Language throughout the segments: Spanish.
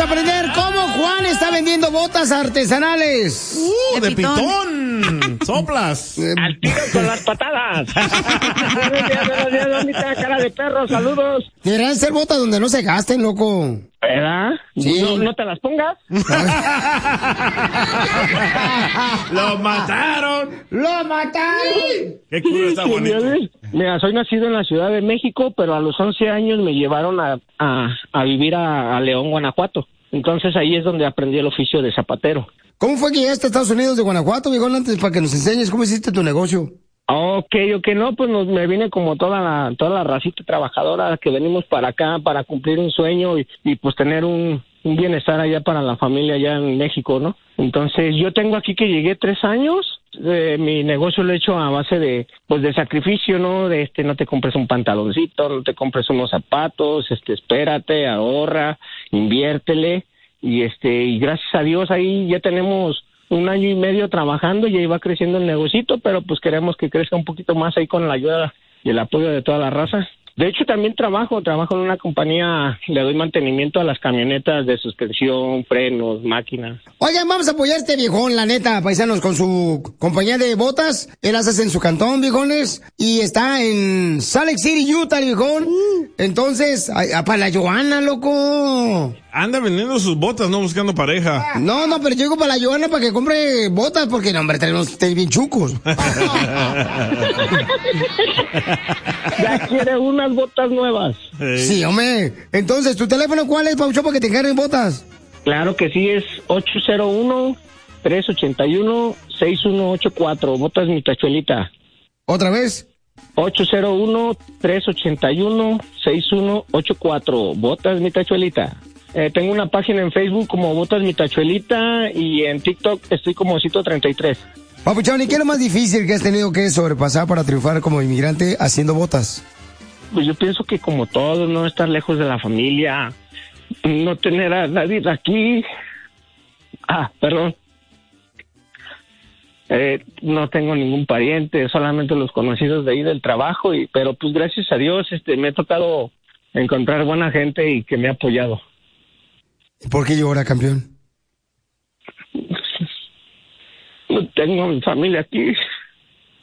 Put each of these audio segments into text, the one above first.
aprender cómo Juan está vendiendo botas artesanales. ¡De pitón! ¡Soplas! ¡Al tiro con las patadas! Buenos días, bonita cara de perro, saludos. Deberían ser botas donde no se gasten, loco. ¿Verdad? Sí. No te las pongas. ¡Lo mataron! ¡Lo mataron! ¡Qué culo está bonito! Mira, soy nacido en la Ciudad de México, pero a los 11 años me llevaron a vivir a León, Guanajuato. Entonces ahí es donde aprendí el oficio de zapatero. ¿Cómo fue que llegaste a Estados Unidos de Guanajuato, viejón, antes para que nos enseñes cómo hiciste tu negocio? Ok, no, pues me vine como toda la racita trabajadora que venimos para acá para cumplir un sueño y pues tener un bienestar allá para la familia allá en México, ¿no? Entonces yo tengo aquí que llegué 3 años, mi negocio lo he hecho a base de sacrificio, ¿no? No te compres un pantaloncito, no te compres unos zapatos, espérate, ahorra, inviértele y gracias a Dios ahí ya tenemos 1 año y medio trabajando y ahí va creciendo el negocito, pero pues queremos que crezca un poquito más ahí con la ayuda y el apoyo de toda la raza. De hecho, también trabajo en una compañía, le doy mantenimiento a las camionetas de suspensión, frenos, máquinas. Oigan, vamos a apoyar a este viejón, la neta, paisanos, con su compañía de botas. Él hace en su cantón, viejones, y está en Salt Lake City, Utah, el viejón. Entonces, para la Johanna, loco. Anda vendiendo sus botas, no buscando pareja. No, pero yo digo para la Johanna para que compre botas, porque, no, hombre, tenemos bien chucos. Ya quiere unas botas nuevas. Sí, hombre. Entonces, ¿tu teléfono cuál es, Paucho, para que te encarguen botas? Claro que sí, es 801-381-6184. Botas mi tachuelita. ¿Otra vez? 801-381-6184. Botas mi tachuelita. Tengo una página en Facebook como Botas mi tachuelita y en TikTok estoy como Cito33. Papuchón, ¿y qué es lo más difícil que has tenido que sobrepasar para triunfar como inmigrante haciendo botas? Pues yo pienso que como todo, no estar lejos de la familia, no tener a nadie aquí. Perdón. No tengo ningún pariente, solamente los conocidos de ahí del trabajo, pero pues gracias a Dios me ha tocado encontrar buena gente y que me ha apoyado. ¿Por qué llora, campeón? No tengo a mi familia aquí.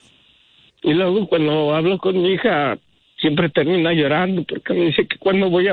Y luego cuando hablo con mi hija, siempre termina llorando porque me dice que cuando voy a